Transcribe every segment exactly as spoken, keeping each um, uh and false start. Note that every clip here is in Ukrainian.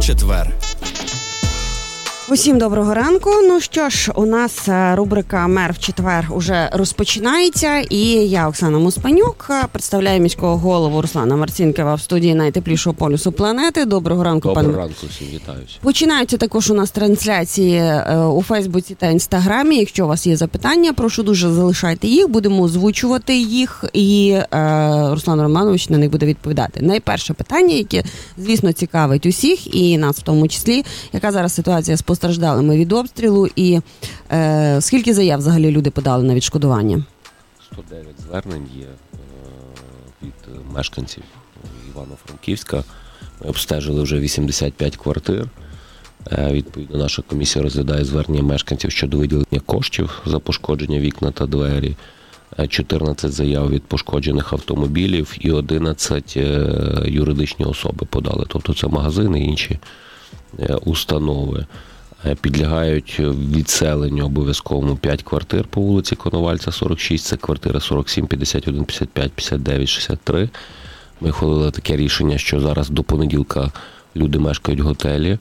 четвер. Усім доброго ранку. Ну що ж, у нас рубрика «Мер в четвер» уже розпочинається. І я, Оксана Муспанюк, представляю міського голову Руслана Марцінкова в студії найтеплішого полюсу планети. Доброго ранку, Доброго пане. ранку, всім вітаюся. Починаються також у нас трансляції у Фейсбуці та Інстаграмі. Якщо у вас є запитання, прошу дуже залишайте їх, будемо озвучувати їх, і е, Руслан Романович на них буде відповідати. Найперше питання, яке, звісно, цікавить усіх, і нас в тому числі, яка зараз ситуація з постраждалими від обстрілу, і е, скільки заяв взагалі люди подали на відшкодування? сто дев'ять звернень є е, від мешканців Івано-Франківська. Ми обстежили вже вісімдесят п'ять квартир. Е, відповідно, наша комісія розглядає звернення мешканців щодо виділення коштів за пошкодження вікна та двері. Е, чотирнадцять заяв від пошкоджених автомобілів і одинадцять е, юридичні особи подали. Тобто це магазини і інші е, установи. Підлягають відселенню обов'язковому п'ять квартир по вулиці Коновальця, сорок шість, це квартири сорок сім, п'ятдесят один, п'ятдесят п'ять, п'ятдесят дев'ять, шістдесят три. Ми ухвалили таке рішення, що зараз до понеділка люди мешкають в готелі,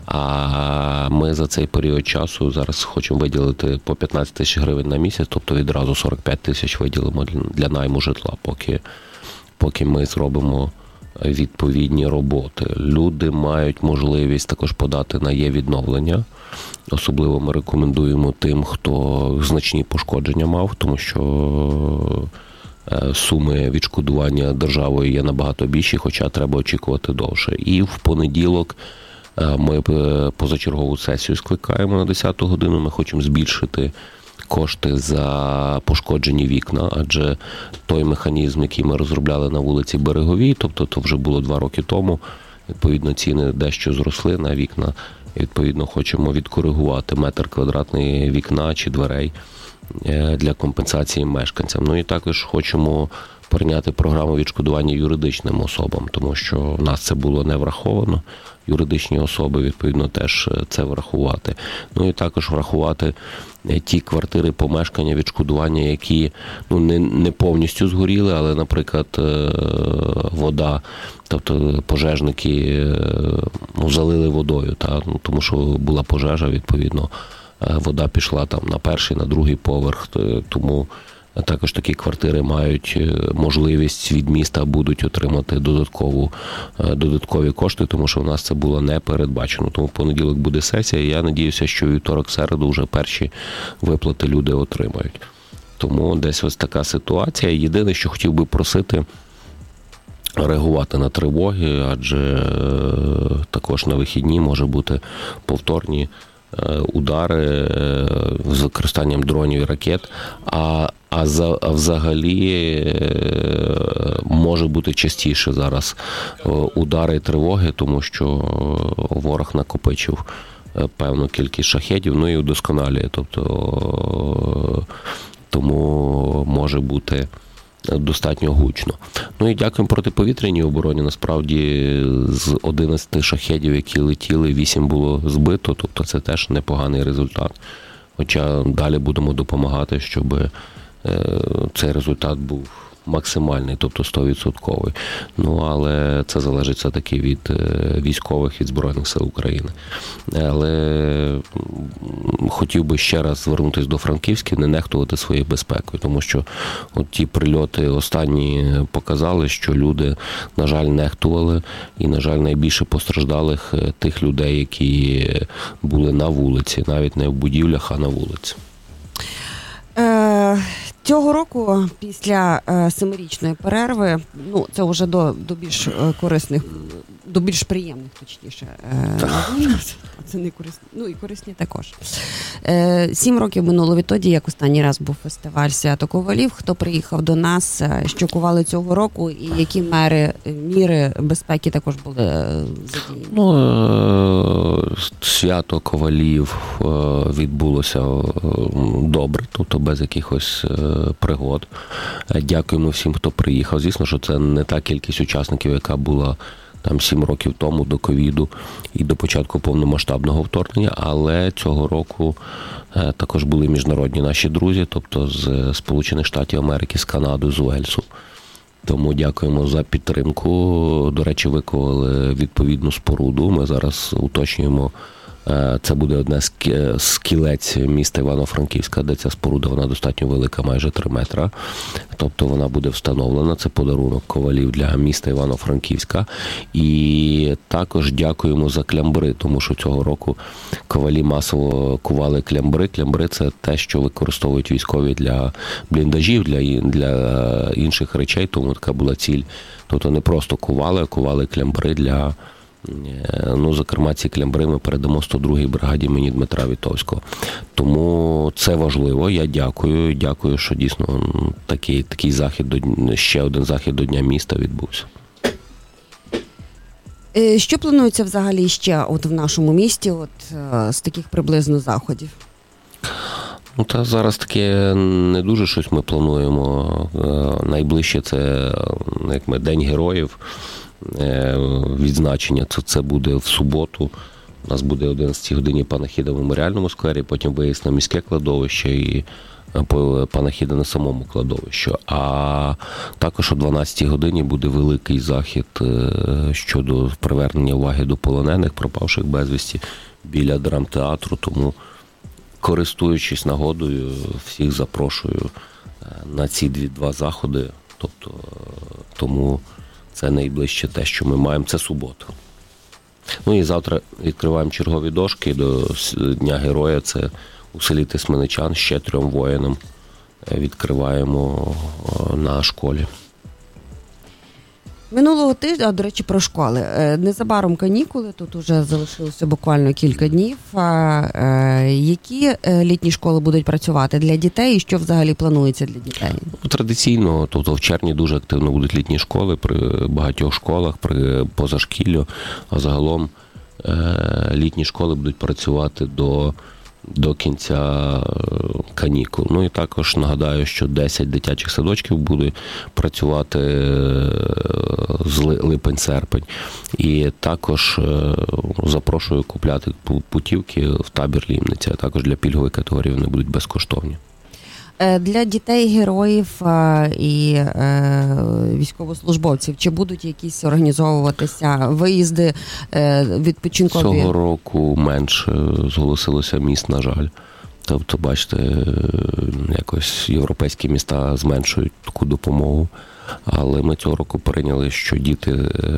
а ми за цей період часу зараз хочемо виділити по п'ятнадцять тисяч гривень на місяць, тобто відразу сорок п'ять тисяч виділимо для найму житла, поки, поки ми зробимо відповідні роботи. Люди мають можливість також подати на є-відновлення. Особливо ми рекомендуємо тим, хто значні пошкодження мав, тому що суми відшкодування державою є набагато більші, хоча треба очікувати довше. І в понеділок ми позачергову сесію скликаємо на десяту годину. Ми хочемо збільшити кошти за пошкоджені вікна, адже той механізм, який ми розробляли на вулиці Береговій, тобто то вже було два роки тому, відповідно ціни дещо зросли на вікна, і відповідно хочемо відкоригувати метр квадратний вікна чи дверей для компенсації мешканцям. Ну і також хочемо прийняти програму відшкодування юридичним особам, тому що в нас це було не враховано. Юридичні особи, відповідно, теж це врахувати. Ну і також врахувати ті квартири помешкання відшкодування, які ну, не, не повністю згоріли, але, наприклад, вода, тобто пожежники ну, залили водою, та? Ну, тому що була пожежа, відповідно, вода пішла там на перший, на другий поверх, тому також такі квартири мають можливість від міста будуть отримати додаткову, додаткові кошти, тому що в нас це було не передбачено. Тому в понеділок буде сесія, і я надіюся, що вівторок-середу вже перші виплати люди отримають. Тому десь ось така ситуація. Єдине, що хотів би просити реагувати на тривоги, адже також на вихідні може бути повторні удари з використанням дронів і ракет, а, а, за, а взагалі може бути частіше зараз удари і тривоги, тому що ворог накопичив певну кількість шахедів, ну і удосконалює, тобто тому може бути достатньо гучно. Ну і дякуємо протиповітряній обороні. Насправді з одинадцяти шахедів, які летіли, вісім було збито, тобто це теж непоганий результат. Хоча далі будемо допомагати, щоб цей результат був максимальний, тобто сто відсотків. Ну, але це залежить все-таки від військових, від Збройних сил України. Але хотів би ще раз звернутися до франківських, не нехтувати своєю безпекою, тому що от ті прильоти останні показали, що люди, на жаль, нехтували, і, на жаль, найбільше постраждалих тих людей, які були на вулиці, навіть не в будівлях, а на вулиці. Е- Цього року, після е, семирічної перерви, ну, це вже до, до більш корисних, до більш приємних, точніше, е, це не корисні, ну і корисні також. Е, сім років минуло відтоді, як останній раз був фестиваль «Свято ковалів». Хто приїхав до нас, що кували цього року, і які мери, міри безпеки також були задіяні? Ну, «Свято ковалів» відбулося добре, тобто без якихось пригод. Дякуємо всім, хто приїхав. Звісно, що це не та кількість учасників, яка була там сім років тому до ковіду і до початку повномасштабного вторгнення, але цього року також були міжнародні наші друзі, тобто з Сполучених Штатів Америки, з Канади, з Уельсу. Тому дякуємо за підтримку. До речі, виконали відповідну споруду. Ми зараз уточнюємо. Це буде одне з кілець міста Івано-Франківська, де ця споруда, вона достатньо велика, майже три метра. Тобто вона буде встановлена. Це подарунок ковалів для міста Івано-Франківська. І також дякуємо за клямбри, тому що цього року ковалі масово кували клямбри. Клямбри – це те, що використовують військові для бліндажів, для, для інших речей, тому така була ціль. Тобто не просто кували, а кували клямбри для... Ну, зокрема, ці клямбри ми передамо сто другій бригаді імені Дмитра Вітовського. Тому це важливо. Я дякую. Дякую, що дійсно такий, такий захід, ще один захід до Дня міста відбувся. Що планується взагалі ще от в нашому місті от, з таких приблизно заходів? Ну, та зараз таке не дуже щось ми плануємо. Найближче це, як ми, День героїв. Відзначення, це, це буде в суботу. У нас буде о одинадцятій годині панахіда в меморіальному сквері, потім виїзд на міське кладовище і панахіда на самому кладовищі. А також о дванадцятій годині буде великий захід щодо привернення уваги до полонених, пропавших безвісті біля драмтеатру. Тому, користуючись нагодою, всіх запрошую на ці дві, два заходи. Тобто, тому це найближче те, що ми маємо. Це субота. Ну і завтра відкриваємо чергові дошки до Дня Героя. Це у селі Тисменичан ще трьом воїнам відкриваємо на школі. Минулого тижня, а, до речі, про школи. Незабаром канікули, тут уже залишилося буквально кілька днів. Які літні школи будуть працювати для дітей і що взагалі планується для дітей? Традиційно, тобто в червні дуже активно будуть літні школи при багатьох школах, при позашкіллю, а загалом літні школи будуть працювати до до кінця канікул. Ну і також нагадаю, що десять дитячих садочків будуть працювати з липень-серпень. І також запрошую купляти путівки в табір Лімниця. Також для пільгової категорії вони будуть безкоштовні. Для дітей-героїв і військовослужбовців, чи будуть якісь організовуватися виїзди відпочинкові? Цього року менше зголосилося міст, на жаль. Тобто, бачите, якось європейські міста зменшують таку допомогу. Але ми цього року прийняли, що діти,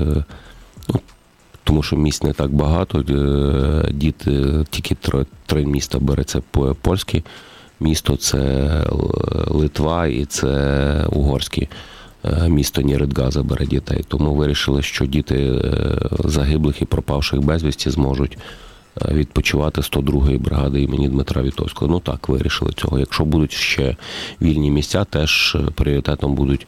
ну, тому що місць не так багато, діти, тільки три, три міста бере, це польські місто, це Литва і це угорське місто Нєридга забере дітей. Тому вирішили, що діти загиблих і пропавших безвісті зможуть відпочивати сто другої бригади імені Дмитра Вітовського. Ну так, вирішили цього. Якщо будуть ще вільні місця, теж пріоритетом будуть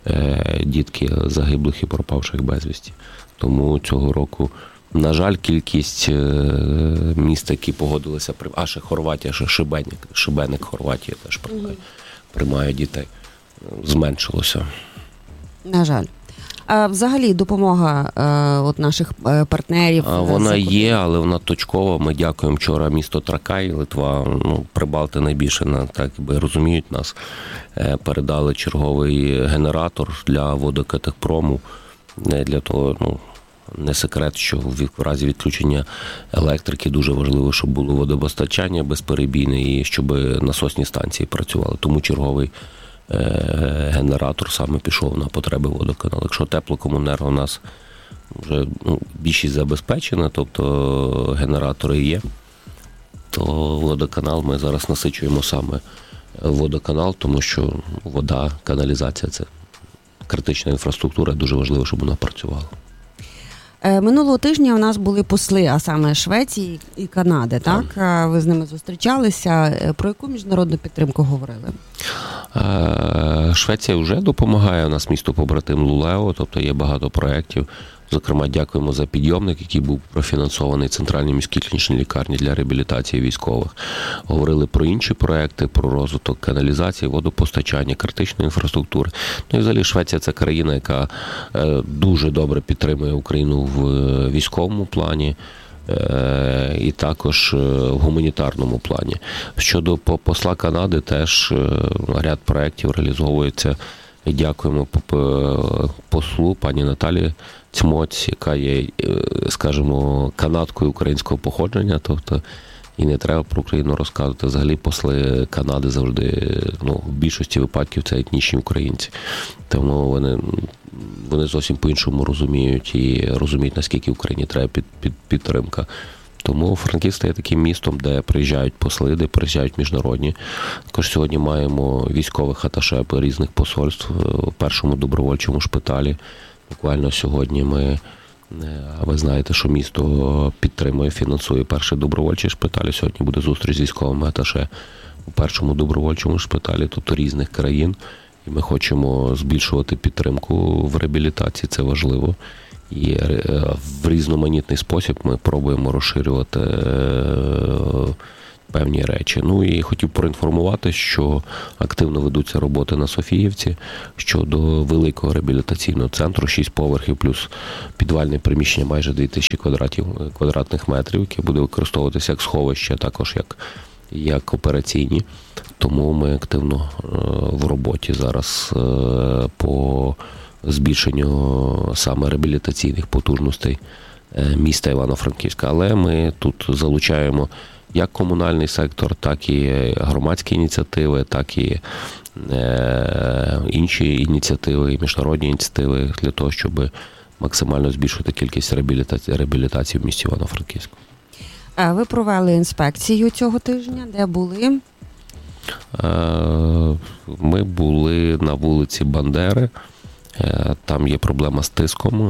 дітки загиблих і пропавших безвісті. Тому цього року, на жаль, кількість міст, які погодилися, а ще Хорватія, ще Шибеник, Шибеник Хорватія теж приймає, приймає дітей, зменшилося. На жаль. А взагалі допомога от наших партнерів? А вона є, але вона точкова. Ми дякуємо вчора місто Тракай, Литва, ну, Прибалти найбільше, так би розуміють нас, передали черговий генератор для водокатехпрому, для того, ну, не секрет, що в разі відключення електрики дуже важливо, щоб було водопостачання безперебійне і щоб насосні станції працювали. Тому черговий генератор саме пішов на потреби водоканалу. Якщо теплокомуненерго у нас вже, ну, більшість забезпечена, тобто генератори є, то водоканал ми зараз насичуємо саме водоканал, тому що вода, каналізація – це критична інфраструктура, дуже важливо, щоб вона працювала. Минулого тижня у нас були посли, а саме Швеції і Канади, так? так? Ви з ними зустрічалися. Про яку міжнародну підтримку говорили? Швеція вже допомагає у нас місту побратим Лулео, тобто є багато проєктів. Зокрема, дякуємо за підйомник, який був профінансований Центральній міській клінічній лікарні для реабілітації військових. Говорили про інші проекти, про розвиток каналізації, водопостачання, критичної інфраструктури. Ну і взагалі Швеція – це країна, яка дуже добре підтримує Україну в військовому плані і також в гуманітарному плані. Щодо посла Канади, теж ряд проєктів реалізовується Дякуємо послу пані Наталі Цмоць, яка є, скажімо, канадкою українського походження, тобто і не треба про Україну розказувати. Взагалі посли Канади завжди, ну, в більшості випадків це етнічні українці. Тому вони, вони зовсім по-іншому розуміють і розуміють, наскільки Україні треба під, під, підтримка. Тому Франківськ стає таким містом, де приїжджають посли, де приїжджають міжнародні. Також сьогодні маємо військових аташе різних посольств в першому добровольчому шпиталі. Буквально сьогодні ми, ви знаєте, що місто підтримує, фінансує перший добровольчий шпиталь. Сьогодні буде зустріч з військовими аташе у першому добровольчому шпиталі, тобто різних країн. І ми хочемо збільшувати підтримку в реабілітації, це важливо. І в різноманітний спосіб ми пробуємо розширювати певні речі. Ну і хотів проінформувати, що активно ведуться роботи на Софіївці щодо великого реабілітаційного центру, шість поверхів плюс підвальне приміщення майже дві тисячі квадратів, квадратних метрів, яке буде використовуватися як сховище, а також як, як операційні. Тому ми активно в роботі зараз по збільшенню саме реабілітаційних потужностей міста Івано-Франківська. Але ми тут залучаємо як комунальний сектор, так і громадські ініціативи, так і інші ініціативи, і міжнародні ініціативи для того, щоб максимально збільшити кількість реабілітації, реабілітації в місті Івано-Франківську. Ви провели інспекцію цього тижня, де були? Ми були на вулиці Бандери. Там є проблема з тиском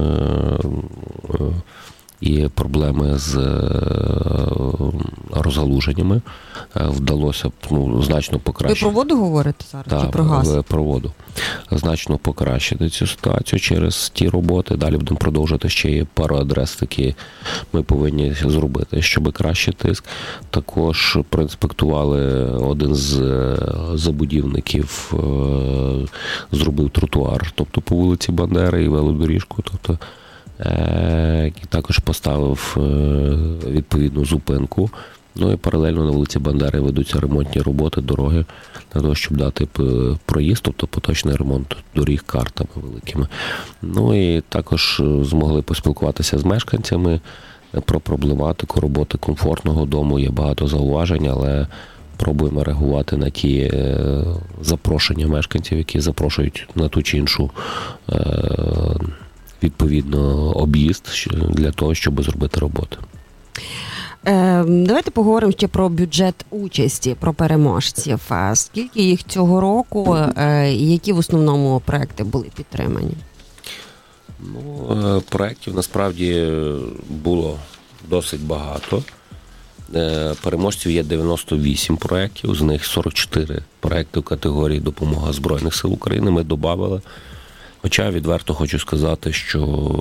і проблеми з розгалуженнями. Вдалося ну, значно покращити. Ви про воду говорите зараз? Так, чи про газ? про воду. Значно покращити цю ситуацію через ті роботи. Далі будемо продовжувати. Ще є пару адрес, які ми повинні зробити, щоб краще тиск. Також проінспектували один з забудівників, зробив тротуар, тобто по вулиці Бандери і велодоріжку, тобто і також поставив відповідну зупинку. Ну і паралельно на вулиці Бандери ведуться ремонтні роботи, дороги, для того, щоб дати проїзд, тобто поточний ремонт доріг картами великими. Ну і також змогли поспілкуватися з мешканцями про проблематику роботи комфортного дому. Є багато зауважень, але пробуємо реагувати на ті запрошення мешканців, які запрошують на ту чи іншу відповідно об'їзд для того, щоб зробити роботу. Давайте поговоримо ще про бюджет участі, про переможців. Скільки їх цього року і які в основному проекти були підтримані? Ну, проєктів насправді було досить багато. Переможців є дев'яносто вісім проєктів, з них сорок чотири проєкти в категорії «Допомога Збройних сил України» ми додали. Хоча відверто хочу сказати, що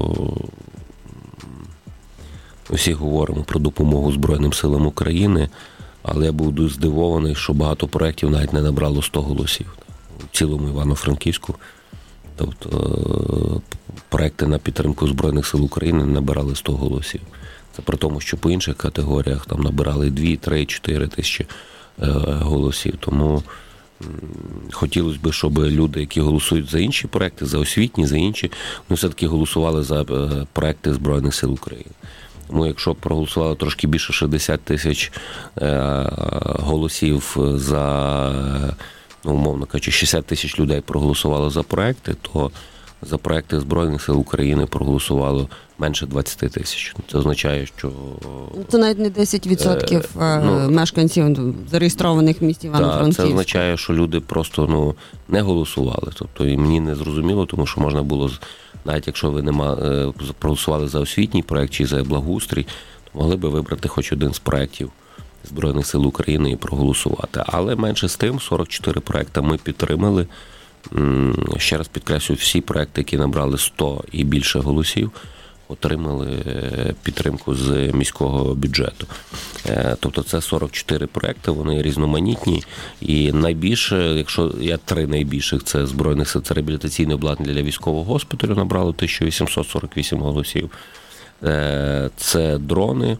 ми всі говоримо про допомогу Збройним силам України, але я був дуже здивований, що багато проєктів навіть не набрало сто голосів в цілому Івано-Франківську. Тобто проєкти на підтримку Збройних сил України не набирали сто голосів. Це при тому, що по інших категоріях там набирали дві, три, чотири тисячі голосів. Тому хотілося б, щоб люди, які голосують за інші проекти, за освітні, за інші, вони все-таки голосували за проекти Збройних сил України. Тому якщо проголосувало трошки більше шістдесят тисяч голосів за, ну, умовно кажучи, шістдесят тисяч людей проголосувало за проекти, то за проекти Збройних сил України проголосувало менше двадцять тисяч. Це означає, що... Це навіть не десять відсотків е, ну, мешканців зареєстрованих в місті Івано-Франківську. Так, це означає, що люди просто ну, не голосували. Тобто і мені не зрозуміло, тому що можна було, навіть якщо ви нема, проголосували за освітній проект чи за благоустрій, то могли би вибрати хоч один з проєктів Збройних сил України і проголосувати. Але менше з тим, сорок чотири проекти ми підтримали. Ще раз підкреслюю, всі проекти, які набрали сто і більше голосів, отримали підтримку з міського бюджету. Тобто це сорок чотири проекти, вони різноманітні. І найбільше, якщо я три найбільших, це Збройних сил, це реабілітаційне обладнання для військового госпіталю, набрало тисяча вісімсот сорок вісім голосів. Це дрони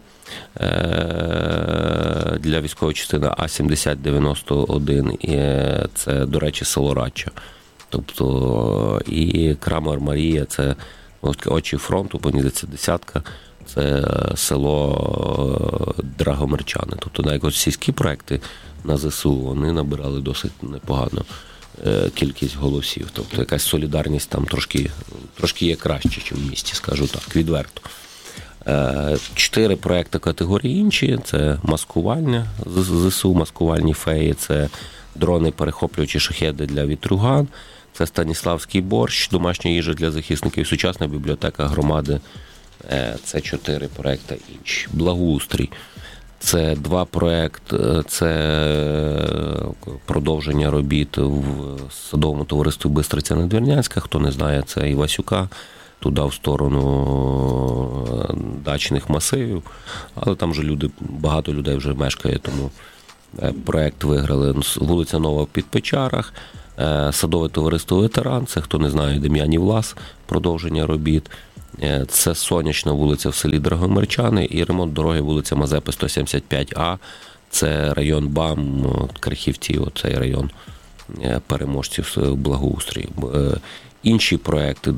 для військової частини А сімдесят дев'яносто один, і це, до речі, село Радча. Тобто і Крамер Марія, це очі фронту, понізиться десятка, це село Драгомирчани. Тобто навіть ось сільські проекти на ЗСУ, вони набирали досить непогано кількість голосів. Тобто якась солідарність там трошки, трошки є краще, ніж в місті, скажу так, відверто. Чотири проекти категорії інші, це маскування з ЗСУ, маскувальні феї, це дрони-перехоплюючі шахеди для вітрюган, це Станіславський борщ, домашня їжа для захисників, сучасна бібліотека громади, це чотири проекти інші. Благоустрій. Це два проекти, це продовження робіт в садовому товаристві Бистриця-Надвірнянська, хто не знає, це Івасюка, туди в сторону дачних масивів, але там вже люди, багато людей вже мешкає, тому проект виграли. Вулиця Нова в Підпечарах, садове товариство Ветеран, це хто не знає, Дем'янів Лас, продовження робіт. Це Сонячна вулиця в селі Драгомирчани і ремонт дороги вулиця Мазепи сто сімдесят п'ять А. Це район БАМ, Крихівці, оцей район переможців благоустрій. Інші проекти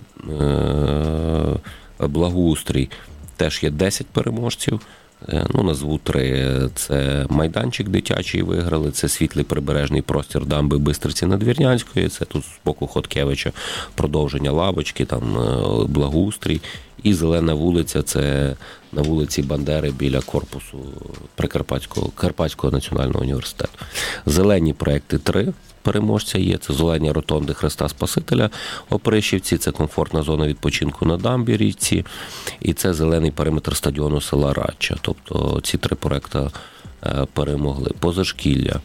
благоустрій теж є десять переможців. Ну, назву три. Це майданчик дитячий виграли, це світлий прибережний простір дамби Бистриці-Надвірнянської, це тут з боку Хоткевича продовження лавочки, там благоустрій. І зелена вулиця, це на вулиці Бандери біля корпусу Прикарпатського Карпатського національного університету. Зелені проекти три переможця є, це зелені ротонди Христа Спасителя Опришівці, це комфортна зона відпочинку на дамбі річці, і це зелений периметр стадіону села Радча. Тобто ці три проекти перемогли. Позашкілля.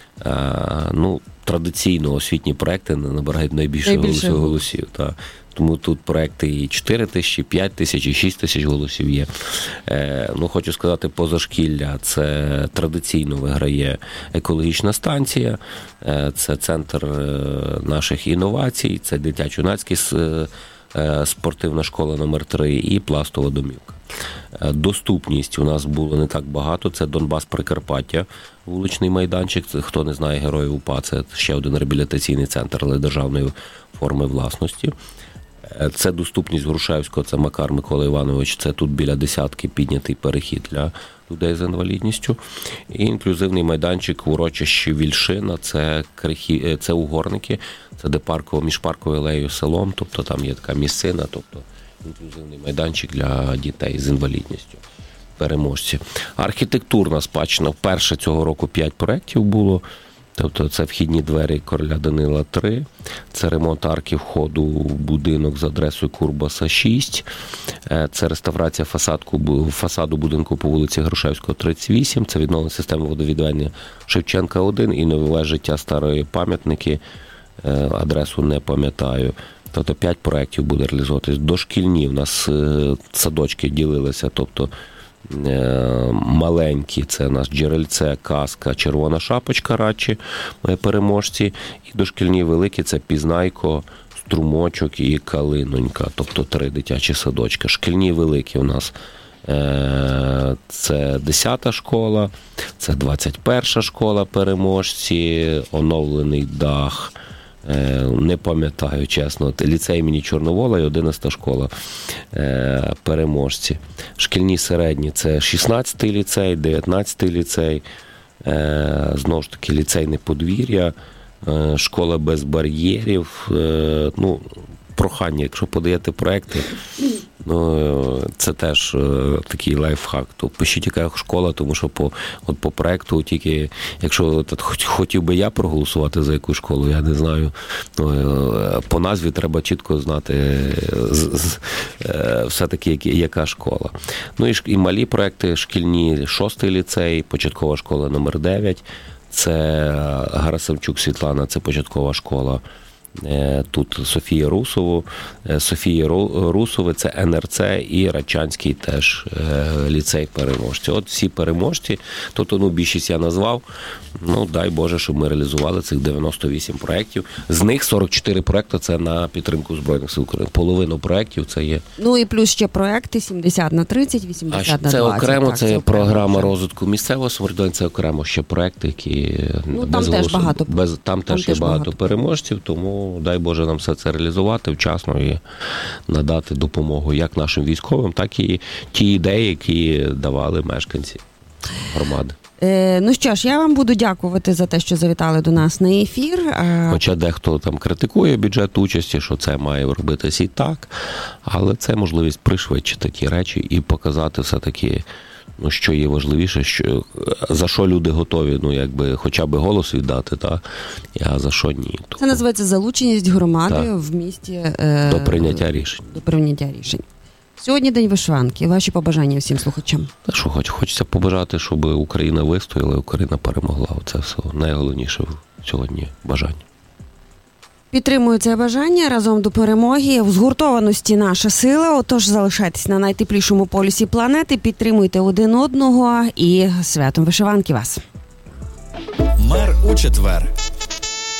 Ну, традиційно освітні проекти набирають найбільше, найбільше голосів. голосів та. Тому тут проекти і чотири тисячі, п'ять тисяч, і шість тисяч голосів є. Е, ну, хочу сказати, позашкілля – це традиційно виграє екологічна станція, е, це центр наших інновацій, це дитячо-юнацький е, спортивна школа номер три і пластова домівка. Е, доступність у нас було не так багато, це Донбас Прикарпаття, вуличний майданчик, це, хто не знає, Героїв УПА, це ще один реабілітаційний центр, але державної форми власності. Це доступність Грушевського, це Макар Микола Іванович, це тут біля десятки піднятий перехід для людей з інвалідністю. І інклюзивний майданчик урочище Вільшина, це, крихі, це угорники, це де парково, між парковою алеєю селом, тобто там є така місцина, тобто інклюзивний майданчик для дітей з інвалідністю. Переможці. Архітектурна спадщина. Вперше цього року п'ять проєктів було. Тобто це вхідні двері Короля Данила три, це ремонт арки входу в будинок з адресою Курбаса шість, це реставрація фасадку, фасаду будинку по вулиці Грушевського тридцять вісім, це відновлення системи водовідведення Шевченка один і нове життя старої пам'ятники, адресу не пам'ятаю. Тобто п'ять проєктів буде реалізовуватись. Дошкільні в нас садочки ділилися, тобто маленькі, це у нас Джерельце, Казка, Червона шапочка Радчі, переможці, і дошкільні великі, це Пізнайко, Струмочок і Калинонька, тобто три дитячі садочки. Шкільні великі у нас це десята школа, це двадцять перша школа переможці, оновлений дах, не пам'ятаю, чесно, ліцей імені Чорновола і одинадцята школа переможці. Шкільні середні – це шістнадцятий ліцей, дев'ятнадцятий ліцей, знову ж таки ліцейне подвір'я, школа без бар'єрів. Ну, прохання, якщо подаєте проекти, ну, це теж е, такий лайфхак. То пишіть, яка школа, тому що по, от по проекту тільки, якщо от, хотів би я проголосувати за яку школу, я не знаю, ну, е, по назві треба чітко знати з, з, е, все-таки яка школа. Ну і, і малі проекти шкільні, шостий ліцей, початкова школа номер дев'ять, це Гарасимчук Світлана, це початкова школа. Тут Софія Русову, Софія Русове, це ен ер це і Радчанський теж ліцей переможці. От всі переможці, тобто, ну, більшість я назвав, ну, дай Боже, щоб ми реалізували цих дев'яносто вісім проєктів. З них сорок чотири проєкти – це на підтримку Збройних сил України. Половину проєктів це є. Ну і плюс ще проєкти сімдесят на тридцять, вісімдесят на двадцять. Це окремо, так, це, це програма вже розвитку місцевого самоврядування, це окремо ще проєкти, які ну, без там теж багато, без, там, там теж є багато, багато переможців, тому Тому дай Боже нам все це реалізувати вчасно і надати допомогу як нашим військовим, так і ті ідеї, які давали мешканці громади. Е, ну що ж, я вам буду дякувати за те, що завітали до нас на ефір. Е, Хоча дехто там критикує бюджет участі, що це має робитися і так, але це можливість пришвидшити ті речі і показати все-таки, ну, що є важливіше, що, за що люди готові, ну, якби, хоча б голос віддати, та, а за що ні. Це називається залученість громади так. в місті е, До прийняття рішень. До прийняття рішень. Сьогодні День вишиванки. Ваші побажання всім слухачам. Та що хоч, хочеться побажати, щоб Україна вистояла, Україна перемогла. Це все найголовніше сьогодні бажання. Підтримую це бажання разом до перемоги. В згуртованості наша сила. Отож, залишайтесь на найтеплішому полюсі планети, підтримуйте один одного і святом вишиванки вас. Мер у четвер.